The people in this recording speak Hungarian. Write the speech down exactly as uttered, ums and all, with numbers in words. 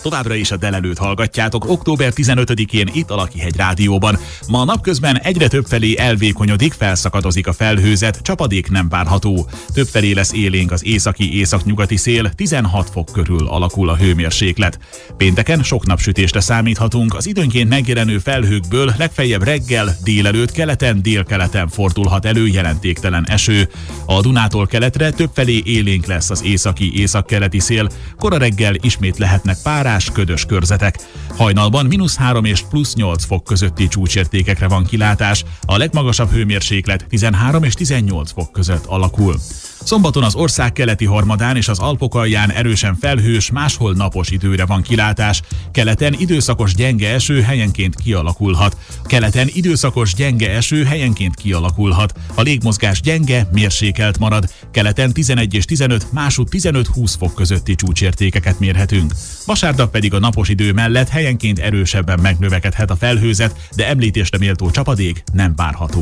Továbbra is a Delelőt hallgatjátok október tizenötödikén itt a Lakihegy Rádióban. Ma napközben egyre többfelé elvékonyodik, felszakadozik a felhőzet, csapadék nem várható. Többfelé lesz élénk az északi északnyugati szél, tizenhat fok körül alakul a hőmérséklet. Pénteken sok napsütésre számíthatunk, az időnként megjelenő felhőkből legfeljebb reggel, délelőtt keleten, délkeleten fordulhat elő jelentéktelen eső. A Dunától keletre többfelé élénk lesz az északi északkeleti szél, kora reggel ismét lehetnek párás, ködös körzetek. Hajnalban mínusz három és plusz nyolc fok közötti csúcsértékekre van kilátás, a legmagasabb hőmérséklet tizenhárom és tizennyolc fok között alakul. Szombaton az ország keleti harmadán és az Alpok alján erősen felhős, máshol napos időre van kilátás. Keleten időszakos gyenge eső helyenként kialakulhat. Keleten időszakos gyenge eső helyenként kialakulhat. A légmozgás gyenge, mérsékelt marad. Keleten tizenegy és tizenöt, másút tizenöt-húsz fok közötti csúcsértékeket mérhetünk. Vasárnap pedig a napos idő mellett helyenként erősebben megnövekedhet a felhőzet, de említésre méltó csapadék nem várható.